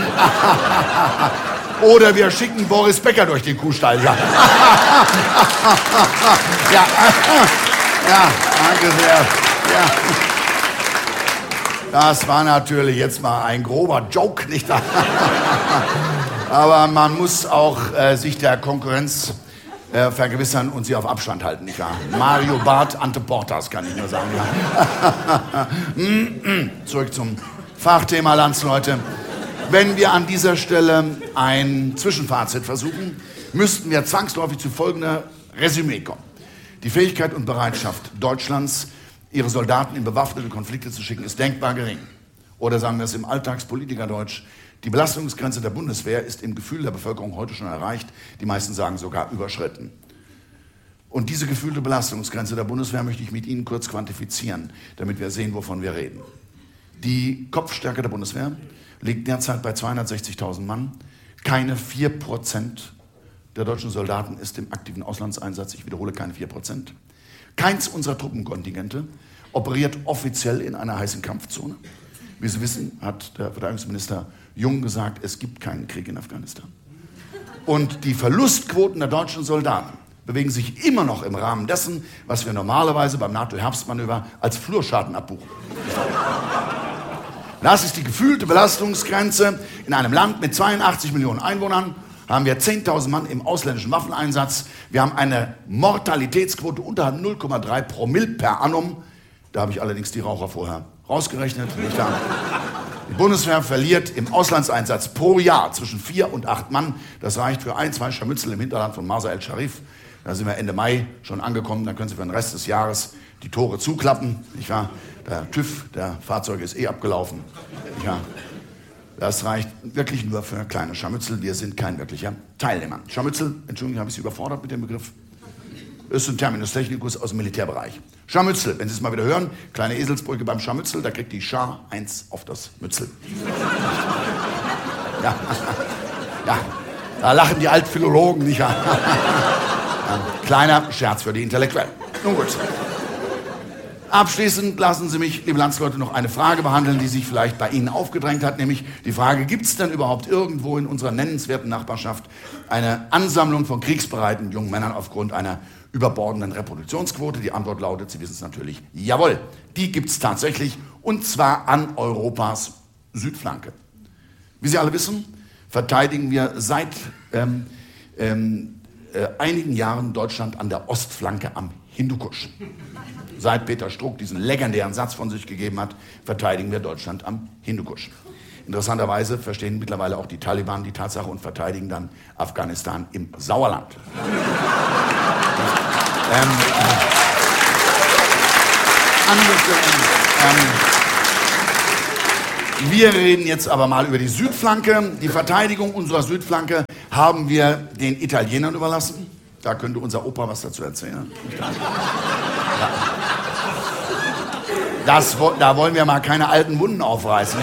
Oder wir schicken Boris Becker durch den Kuhstall. Ja, ja, ja, danke sehr. Ja. Das war natürlich jetzt mal ein grober Joke, nicht wahr? Aber man muss auch äh, sich der Konkurrenz äh, vergewissern und sie auf Abstand halten, nicht wahr? Mario Barth, Ante Portas, kann ich nur sagen. Ja. Zurück zum Fachthema, Landsleute. Wenn wir an dieser Stelle ein Zwischenfazit versuchen, müssten wir zwangsläufig zu folgender Resümee kommen. Die Fähigkeit und Bereitschaft Deutschlands, ihre Soldaten in bewaffnete Konflikte zu schicken, ist denkbar gering. Oder sagen wir es im Alltagspolitikerdeutsch, die Belastungsgrenze der Bundeswehr ist im Gefühl der Bevölkerung heute schon erreicht, die meisten sagen sogar überschritten. Und diese gefühlte Belastungsgrenze der Bundeswehr möchte ich mit Ihnen kurz quantifizieren, damit wir sehen, wovon wir reden. Die Kopfstärke der Bundeswehr liegt derzeit bei zweihundertsechzigtausend Mann. Keine vier Prozent der deutschen Soldaten ist im aktiven Auslandseinsatz. Ich wiederhole, keine vier Prozent. Keins unserer Truppenkontingente operiert offiziell in einer heißen Kampfzone. Wie Sie wissen, hat der Verteidigungsminister Jung gesagt, es gibt keinen Krieg in Afghanistan. Und die Verlustquoten der deutschen Soldaten bewegen sich immer noch im Rahmen dessen, was wir normalerweise beim NATO-Herbstmanöver als Flurschaden abbuchen. Das ist die gefühlte Belastungsgrenze. In einem Land mit zweiundachtzig Millionen Einwohnern haben wir zehntausend Mann im ausländischen Waffeneinsatz. Wir haben eine Mortalitätsquote unter null Komma drei Promille per annum. Da habe ich allerdings die Raucher vorher rausgerechnet. Nicht wahr? Die Bundeswehr verliert im Auslandseinsatz pro Jahr zwischen vier und acht Mann. Das reicht für ein, zwei Scharmützel im Hinterland von Marsa el-Sharif. Da sind wir Ende Mai schon angekommen. Dann können Sie für den Rest des Jahres die Tore zuklappen. Nicht wahr? Der TÜV der Fahrzeuge ist eh abgelaufen. Nicht wahr? Das reicht wirklich nur für kleine Scharmützel. Wir sind kein wirklicher Teilnehmer. Scharmützel, Entschuldigung, habe ich Sie überfordert mit dem Begriff? Ist ein Terminus technicus aus dem Militärbereich. Scharmützel, wenn Sie es mal wieder hören, kleine Eselsbrücke beim Scharmützel, da kriegt die Schar eins auf das Mützel. Ja, ja, da lachen die Altphilologen, nicht wahr? Ja, kleiner Scherz für die Intellektuellen. Nun gut. Abschließend lassen Sie mich, liebe Landsleute, noch eine Frage behandeln, die sich vielleicht bei Ihnen aufgedrängt hat, nämlich die Frage, gibt es denn überhaupt irgendwo in unserer nennenswerten Nachbarschaft eine Ansammlung von kriegsbereiten jungen Männern aufgrund einer überbordenden Reproduktionsquote? Die Antwort lautet, Sie wissen es natürlich, jawohl, die gibt es tatsächlich, und zwar an Europas Südflanke. Wie Sie alle wissen, verteidigen wir seit ähm, ähm, äh, einigen Jahren Deutschland an der Ostflanke am Hindukusch. Seit Peter Struck diesen legendären Satz von sich gegeben hat, verteidigen wir Deutschland am Hindukusch. Interessanterweise verstehen mittlerweile auch die Taliban die Tatsache und verteidigen dann Afghanistan im Sauerland. ähm, äh, Ähm, wir reden jetzt aber mal über die Südflanke. Die Verteidigung unserer Südflanke haben wir den Italienern überlassen. Da könnte unser Opa was dazu erzählen. Ja. Das, da wollen wir mal keine alten Wunden aufreißen.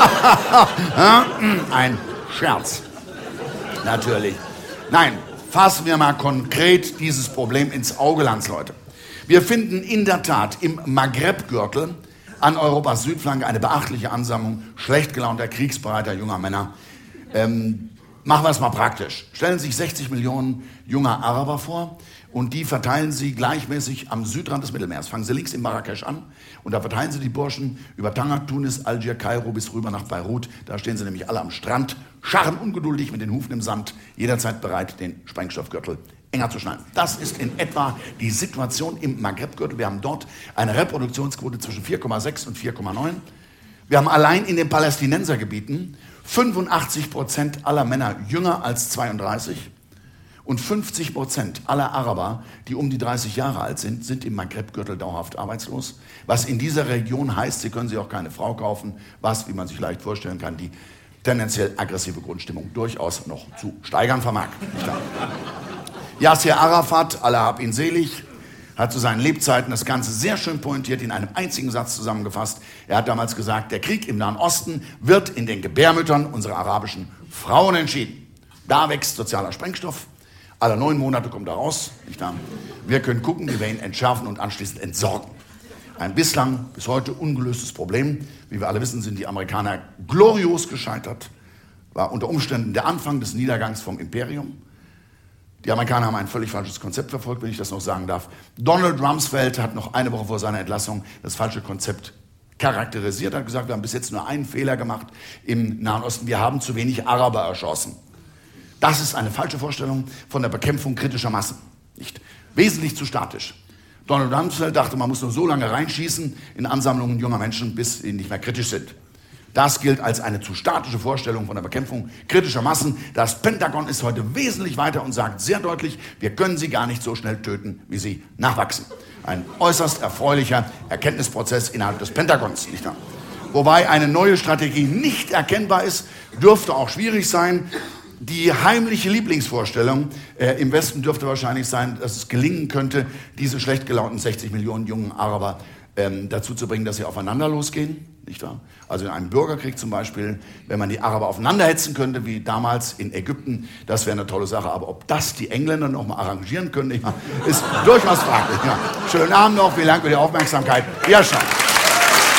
Ein Scherz. Natürlich. Nein, fassen wir mal konkret dieses Problem ins Auge, Landsleute. Wir finden in der Tat im Maghreb-Gürtel an Europas Südflanke eine beachtliche Ansammlung schlecht gelaunter, kriegsbereiter junger Männer. Ähm, machen wir es mal praktisch. Stellen Sie sich sechzig Millionen junger Araber vor und die verteilen Sie gleichmäßig am Südrand des Mittelmeers. Fangen Sie links in Marrakesch an und da verteilen Sie die Burschen über Tanger, Tunis, Algier, Kairo bis rüber nach Beirut. Da stehen sie nämlich alle am Strand, scharren ungeduldig mit den Hufen im Sand, jederzeit bereit, den Sprengstoffgürtel enger zu schneiden. Das ist in etwa die Situation im Maghreb-Gürtel. Wir haben dort eine Reproduktionsquote zwischen vier Komma sechs und vier Komma neun. Wir haben allein in den Palästinensergebieten fünfundachtzig Prozent aller Männer jünger als zweiunddreißig und fünfzig Prozent aller Araber, die um die dreißig Jahre alt sind, sind im Maghreb-Gürtel dauerhaft arbeitslos. Was in dieser Region heißt, sie können sich auch keine Frau kaufen, was, wie man sich leicht vorstellen kann, die tendenziell aggressive Grundstimmung durchaus noch zu steigern vermag. Yasser Arafat, Allah hab ihn selig, hat zu seinen Lebzeiten das Ganze sehr schön pointiert in einem einzigen Satz zusammengefasst. Er hat damals gesagt, der Krieg im Nahen Osten wird in den Gebärmüttern unserer arabischen Frauen entschieden. Da wächst sozialer Sprengstoff. Alle neun Monate kommt er raus. Nicht wahr? Wir können gucken, wie wir ihn entschärfen und anschließend entsorgen. Ein bislang bis heute ungelöstes Problem. Wie wir alle wissen, sind die Amerikaner glorios gescheitert. War unter Umständen der Anfang des Niedergangs vom Imperium. Die Amerikaner haben ein völlig falsches Konzept verfolgt, wenn ich das noch sagen darf. Donald Rumsfeld hat noch eine Woche vor seiner Entlassung das falsche Konzept charakterisiert. Er hat gesagt, wir haben bis jetzt nur einen Fehler gemacht im Nahen Osten. Wir haben zu wenig Araber erschossen. Das ist eine falsche Vorstellung von der Bekämpfung kritischer Massen. Nicht wesentlich zu statisch. Donald Rumsfeld dachte, man muss nur so lange reinschießen in Ansammlungen junger Menschen, bis sie nicht mehr kritisch sind. Das gilt als eine zu statische Vorstellung von der Bekämpfung kritischer Massen. Das Pentagon ist heute wesentlich weiter und sagt sehr deutlich, wir können sie gar nicht so schnell töten, wie sie nachwachsen. Ein äußerst erfreulicher Erkenntnisprozess innerhalb des Pentagons. Nicht wahr? Wobei eine neue Strategie nicht erkennbar ist, dürfte auch schwierig sein. Die heimliche Lieblingsvorstellung äh, im Westen dürfte wahrscheinlich sein, dass es gelingen könnte, diese schlecht gelaunten sechzig Millionen jungen Araber ähm, dazu zu bringen, dass sie aufeinander losgehen. Nicht wahr? Also in einem Bürgerkrieg zum Beispiel, wenn man die Araber aufeinander hetzen könnte, wie damals in Ägypten, das wäre eine tolle Sache. Aber ob das die Engländer noch mal arrangieren können, ist durchaus fraglich. Ja. Schönen Abend noch, vielen Dank für die Aufmerksamkeit. Ja, schon.